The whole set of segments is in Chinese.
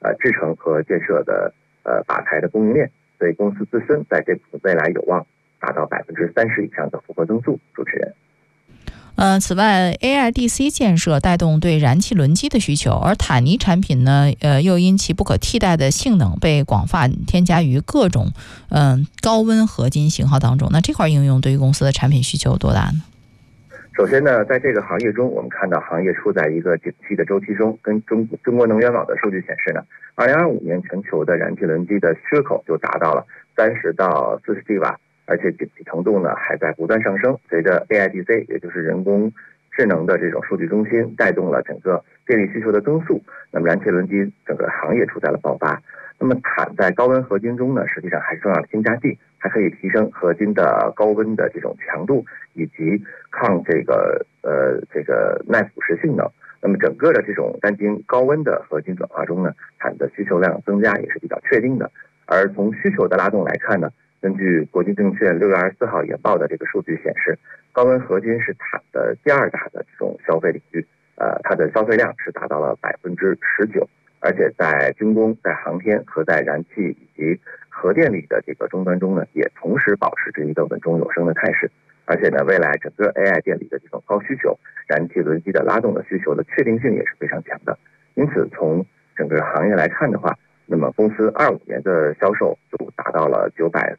制成和建设的靶材的供应链，所以公司自身在这部分未来有望达到30%以上的复合增速。主持人。 此外 ，AIDC 建设带动对燃气轮机的需求，而坦尼产品呢，又因其不可替代的性能被广泛添加于各种高温合金型号当中。那这块应用对于公司的产品需求有多大呢？ 首先呢，在这个行业中，我们看到行业处在一个景气的周期中。跟中国能源网的数据显示呢，2025年全球的燃气轮机的缺口就达到了30到40 G 瓦。而且景气程度呢还在不断上升，随着 AIDC 也就是人工智能的这种数据中心带动了整个电力需求的增速，那么燃气轮机整个行业处在了爆发。那么钽在高温合金中呢，实际上还是重要的添加剂，还可以提升合金的高温的这种强度以及抗这个耐腐蚀性能。那么整个的这种单晶高温的合金转化中呢，钽的需求量增加也是比较确定的。而从需求的拉动来看呢，根据国际证券6月24号研报的这个数据显示，高温合金是钽的第2大的这种消费领域，它的消费量是达到了19%，而且在军工、在航天和在燃气以及核电力的这个终端中呢，也同时保持着一个稳中有升的态势。而且呢，未来整个 AI 电力的这种高需求，燃气轮机的拉动的需求的确定性也是非常强的。因此，从整个行业来看的话，那么公司25年的销售就达到了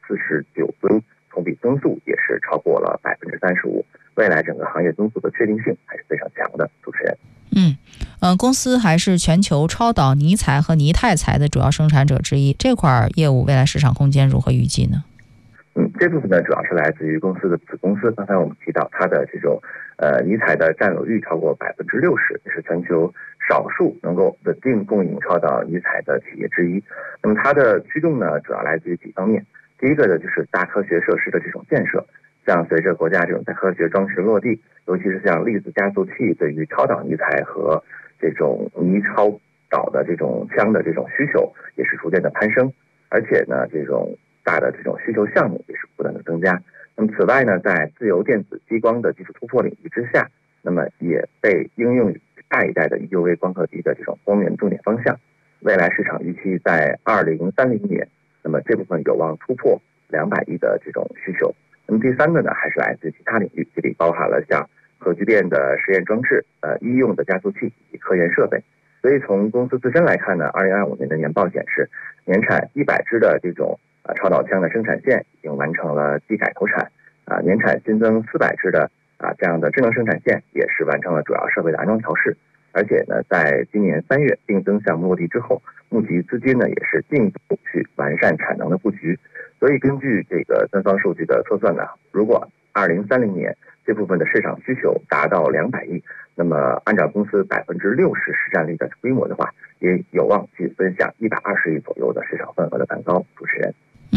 949吨，同比增速也是超过了35%。未来整个行业增速的确定性还是非常强的。主持人。 公司还是全球超导尼材和尼钛材的主要生产者之一，这块业务未来市场空间如何预计呢？ 这部分呢主要是来自于公司的子公司。刚才我们提到它的这种尼材的占有率超过60%，也是全球少数能够稳定供应超导尼材的企业之一。那么它的驱动呢，主要来自于几方面。第一个呢，就是大科学设施的这种建设，像随着国家这种大科学装置落地，尤其是像粒子加速器对于超导尼材和这种尼超导的这种枪的这种需求也是逐渐的攀升，而且呢，这种大的这种需求项目也是不断的增加。那么此外呢，在自由电子激光的技术突破领域之下，那么也被应用于下一代的 EUV 光刻机的这种光源重点方向。未来市场预期在2030年，那么这部分有望突破200亿的这种需求。那么第三个呢，还是来自其他领域，这里包含了像核聚变的实验装置、医用的加速器以及科研设备。所以从公司自身来看呢，2025年的年报显示，年产100支的这种超导枪的生产线已经完成了技改投产，年产新增400支的这样的智能生产线也是完成了主要设备的安装调试。而且呢，在今年3月定增项目落地之后，募集资金呢也是进一步去完善产能的布局。所以根据这个三方数据的测算呢，如果2030年这部分的市场需求达到200亿，那么按照公司60%市占率的规模的话，也有望去分享120亿左右的市场份额的蛋糕。主持人。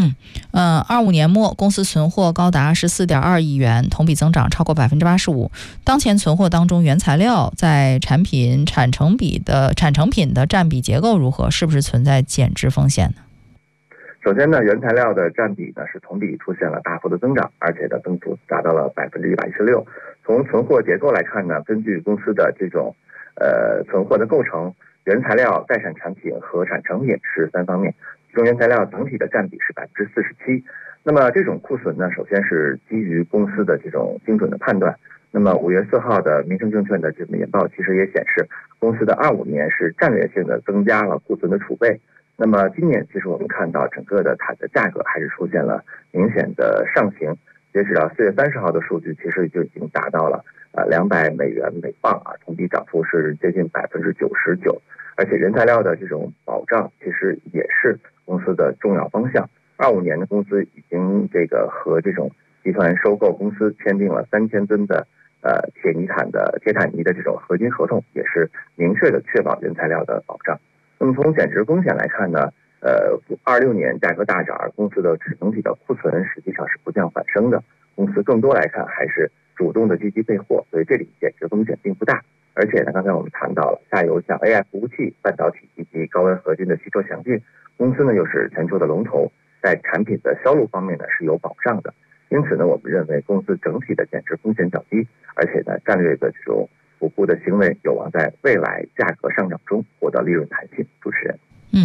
25年末公司存货高达14.2亿元，同比增长超过85%。当前存货当中，原材料在产成品的占比结构如何？是不是存在减值风险呢？ 首先呢，原材料的占比呢是同比出现了大幅的增长，而且的增幅达到了116%。从存货结构来看呢，根据公司的这种存货的构成，原材料、待产产品和产成品是3方面。其中原材料整体的占比是47%。那么这种库存呢，首先是基于公司的这种精准的判断。那么5月4号的民生证券的这个研报其实也显示，公司的25年是战略性的增加了库存的储备。那么今年其实我们看到整个的钽的价格还是出现了明显的上行。截止到4月30号的数据，其实就已经达到了$200每磅，同比涨幅是接近99%。而且原材料的这种保障其实也是公司的重要方向。25年的公司已经和这种集团收购公司签订了3000吨的铁坦尼的这种合金合同，也是明确的确保原材料的保障。那么从减值风险来看呢，26年价格大涨，而公司的整体的库存实际上是不降反升的。公司更多来看还是主动的积极备货，所以这里减值风险并不大。而且呢，刚才我们谈到了下游像 AI 服务器、半导体以及高温合金的需求强劲，公司呢又是全球的龙头，在产品的销路方面呢是有保障的。因此呢，我们认为公司整体的减值风险较低，而且呢，战略的这种补库的行为有望在未来价格上涨中获得利润弹性。主持人。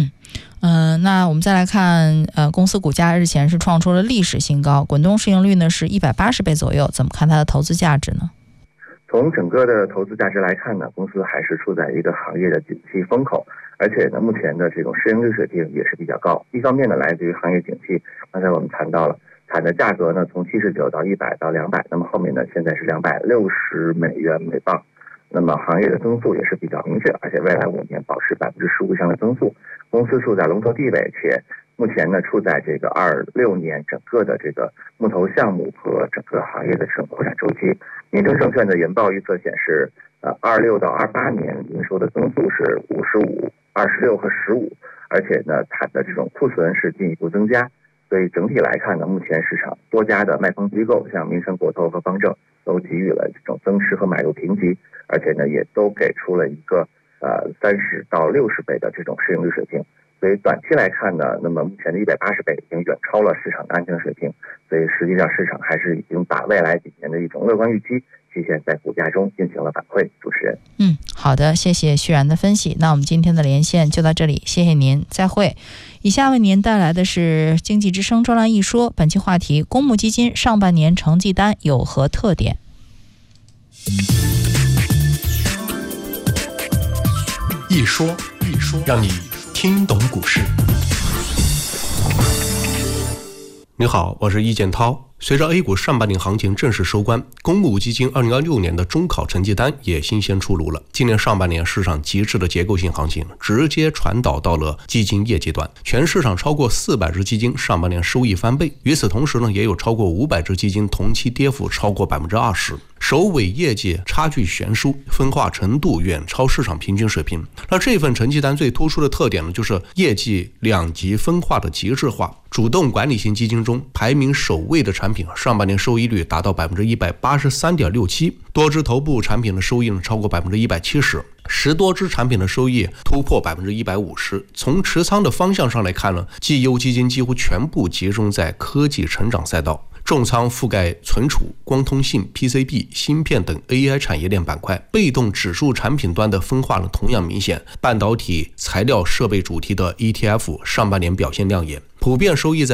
那我们再来看，公司股价日前是创出了历史新高，滚动市盈率呢是180倍左右，怎么看它的投资价值呢？ 从整个的投资价值来看呢，公司还是处在一个行业的景气风口，而且呢，目前的这种市盈率水平也是比较高。一方面呢，来自于行业景气，刚才我们谈到了产的价格呢，从79到100到200，那么后面呢，现在是260美元每磅。那么行业的增速也是比较明确，而且未来5年保持15%以上的增速。公司处在龙头地位，且目前呢处在这个26年整个的这个木头项目和整个行业的这种扩展周期。民生证券的研报预测显示，26到28年营收的增速是55、26和15，而且呢它的这种库存是进一步增加。所以整体来看呢，目前市场多家的卖方机构，像民生、国投和方正，都给予了这种增持和买入评级，而且呢也都给出了一个30到60倍的这种市盈率水平。所以短期来看呢，那么目前的180倍已经远超了市场的安全水平，所以实际上市场还是已经把未来几年的一种乐观预期体现在股价中进行了反馈。主持人， 好的，谢谢旭然的分析。那我们今天的连线就到这里，谢谢您，再会。以下为您带来的是经济之声专栏一说，本期话题：公募基金上半年成绩单有何特点？ 一说，让你听懂股市。你好，我是易建涛。随着 A 股上半年行情正式收官，公募基金2026年的中考成绩单也新鲜出炉了。今年上半年市场极致的结构性行情直接传导到了基金业绩端，全市场超过400只基金上半年收益翻倍，与此同时呢，也有超过500只基金同期跌幅超过20%。首尾业绩差距悬殊，分化程度远超市场平均水平。那这份成绩单最突出的特点呢，就是业绩两极分化的极致化。主动管理型基金中排名首位的产品上半年收益率达到 183.67%， 多只头部产品的收益呢超过 170%，10多只产品的收益突破 150%。 从持仓的方向上来看呢，绩优基金几乎全部集中在科技成长赛道，重仓覆盖存储、光通信、PCB、芯片等 AI 产业链板块。被动指数产品端的分化呢同样明显，半导体、材料、设备主题的 ETF 上半年表现亮眼，普遍收益在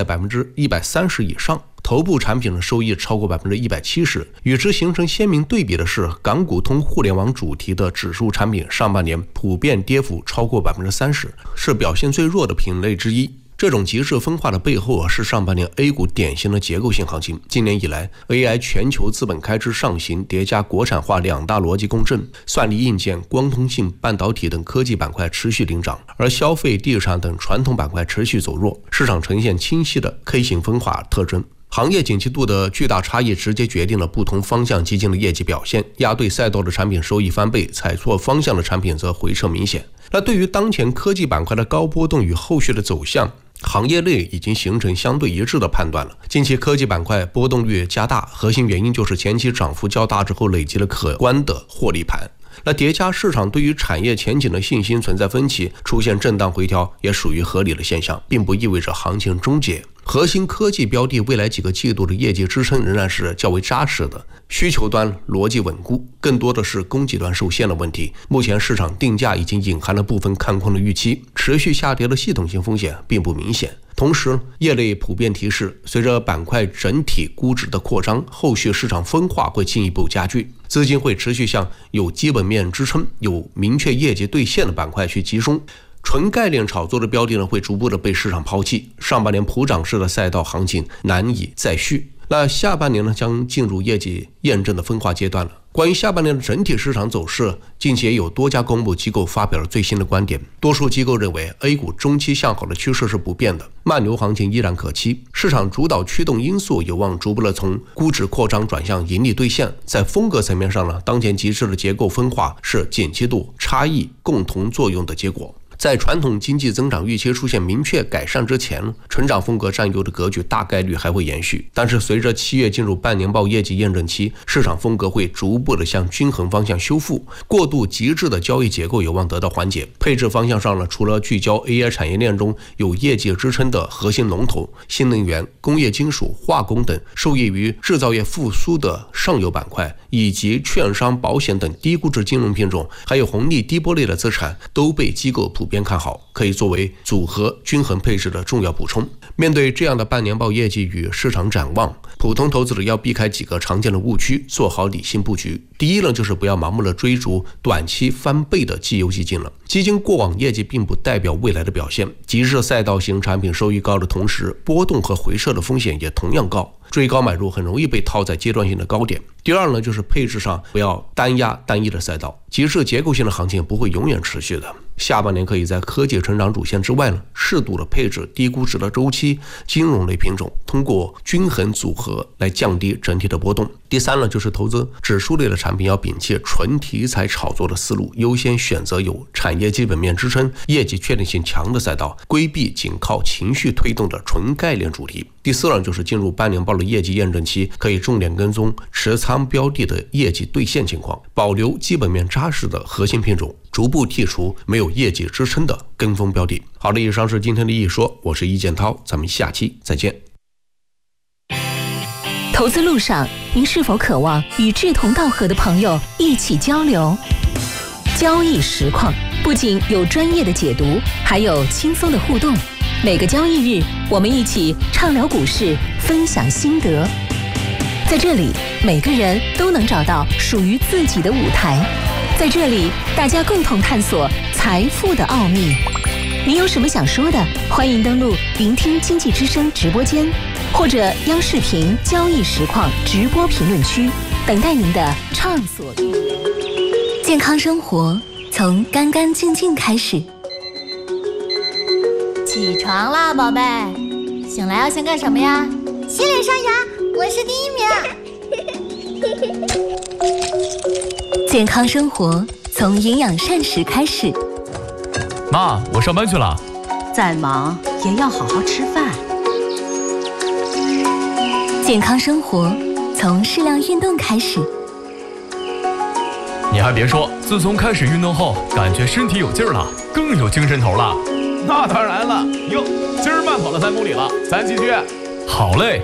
130% 以上，头部产品的收益超过 170%。 与之形成鲜明对比的是，港股通互联网主题的指数产品上半年普遍跌幅超过 30%， 是表现最弱的品类之一。这种极致分化的背后是上半年 A 股典型的结构性行情。今年以来 AI 全球资本开支上行，叠加国产化两大逻辑共振，算力硬件、光通信、半导体等科技板块持续领涨，而消费、地产等传统板块持续走弱，市场呈现清晰的 K 型分化特征。行业景气度的巨大差异直接决定了不同方向基金的业绩表现，压对赛道的产品收益翻倍，踩错方向的产品则回撤明显。那对于当前科技板块的高波动与后续的走向，行业内已经形成相对一致的判断了。近期科技板块波动率加大，核心原因就是前期涨幅较大之后累积了可观的获利盘。那叠加市场对于产业前景的信心存在分歧，出现震荡回调也属于合理的现象，并不意味着行情终结。核心科技标的未来几个季度的业绩支撑仍然是较为扎实的，需求端逻辑稳固，更多的是供给端受限的问题。目前市场定价已经隐含了部分看空的预期，持续下跌的系统性风险并不明显。同时，业内普遍提示，随着板块整体估值的扩张，后续市场分化会进一步加剧，资金会持续向有基本面支撑、有明确业绩兑现的板块去集中。纯概念炒作的标的呢，会逐步的被市场抛弃。上半年普涨式的赛道行情难以再续。那下半年呢，将进入业绩验证的分化阶段了。关于下半年的整体市场走势，近期也有多家公募机构发表了最新的观点。多数机构认为 A 股中期向好的趋势是不变的，慢牛行情依然可期，市场主导驱动因素有望逐步的从估值扩张转向盈利兑现。在风格层面上呢，当前极致的结构分化是景气度差异共同作用的结果。在传统经济增长预期出现明确改善之前，成长风格占优的格局大概率还会延续。但是随着7月进入半年报业绩验证期，市场风格会逐步的向均衡方向修复，过度极致的交易结构有望得到缓解。配置方向上呢，除了聚焦 AI 产业链中有业绩支撑的核心龙头，新能源、工业金属、化工等受益于制造业复苏的上游板块，以及券商、保险等低估值金融品种，还有红利低波类的资产，都被机构普遍看好，可以作为组合均衡配置的重要补充。面对这样的半年报业绩与市场展望，普通投资者要避开几个常见的误区，做好理性布局。第一呢，就是不要盲目的追逐短期翻倍的绩优基金了。基金过往业绩并不代表未来的表现，即使赛道型产品收益高的同时，波动和回撤的风险也同样高。追高买入很容易被套在阶段性的高点。第二呢，就是配置上不要单压单一的赛道，即使结构性的行情不会永远持续的。下半年可以在科技成长主线之外呢，适度的配置低估值的周期、金融类品种，通过均衡组合来降低整体的波动。第三呢，就是投资指数类的产品要摒弃纯题材炒作的思路，优先选择有产业基本面支撑、业绩确定性强的赛道，规避仅靠情绪推动的纯概念主题。第四呢，就是进入半年报的业绩验证期，可以重点跟踪持仓标的的业绩兑现情况，保留基本面扎实的核心品种，逐步剔除没有业绩支撑的跟风标的。好的，以上是今天的一说，我是易建涛，咱们下期再见。 投资路上，您是否渴望与志同道合的朋友一起交流？交易实况不仅有专业的解读，还有轻松的互动。每个交易日，我们一起畅聊股市，分享心得。在这里，每个人都能找到属于自己的舞台。在这里，大家共同探索财富的奥秘。您有什么想说的？欢迎登录聆听经济之声直播间，或者央视频交易实况直播评论区，等待您的畅所欲言。健康生活从干干净净开始。 起床啦，宝贝！醒来要先干什么呀？ 洗脸刷牙，我是第1名。 健康生活从营养膳食开始。 妈，我上班去了。 再忙也要好好吃饭。 健康生活从适量运动开始。 你还别说，自从开始运动后，感觉身体有劲儿了，更有精神头了。 那当然了，哟，今儿慢跑了3公里了，咱继续。 好嘞。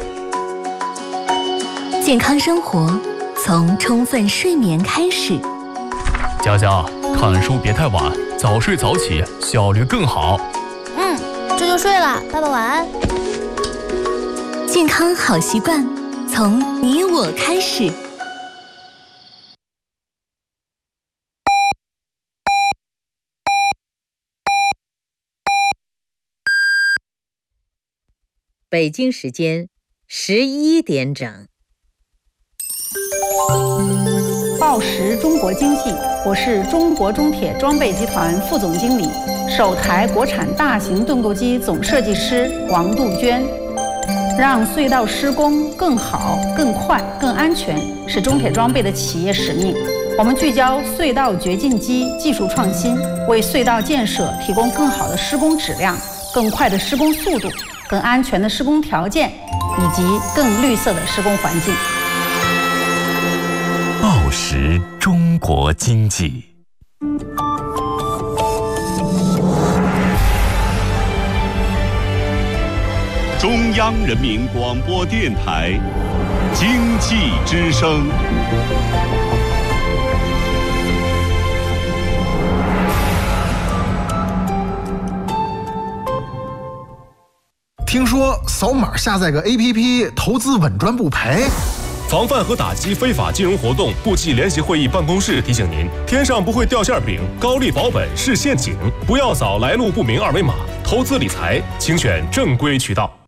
健康生活从充分睡眠开始。 佳佳，看书别太晚，早睡早起，效率更好。 这就睡了，爸爸晚安。 健康好习惯从你我开始。 北京时间11点整。 报时中国经济，我是中国中铁装备集团副总经理、首台国产大型盾构机总设计师王杜鹃。让隧道施工更好、更快、更安全，是中铁装备的企业使命。我们聚焦隧道掘进机技术创新，为隧道建设提供更好的施工质量、更快的施工速度、更安全的施工条件，以及更绿色的施工环境。 报时中国经济。 中央人民广播电台经济之声。 听说扫码下载个 APP， 投资稳赚不赔。 防范和打击非法金融活动，部际联席会议办公室提醒您：天上不会掉馅饼，高利保本是陷阱，不要扫来路不明二维码。投资理财，请选正规渠道。